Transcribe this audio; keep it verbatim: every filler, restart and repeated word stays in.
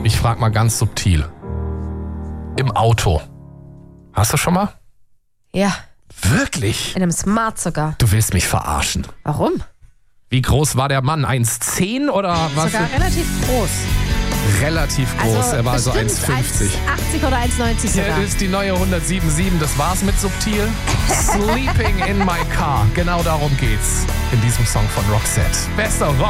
Ich frage mal ganz subtil. Im Auto. Hast du schon mal? Ja, Wirklich? in einem Smart sogar. Du willst mich verarschen. Warum? Wie groß war der Mann? eins Komma zehn oder was? Sogar relativ groß. Relativ groß. Also er war so bestimmt eins Komma fünfzig. eins Komma achtzig oder eins Komma neunzig sogar. Hier ist die neue hundertsiebenundsiebzig. Das war's mit Subtil. Sleeping in my car. Genau darum geht's in diesem Song von Roxette. Bester Rock.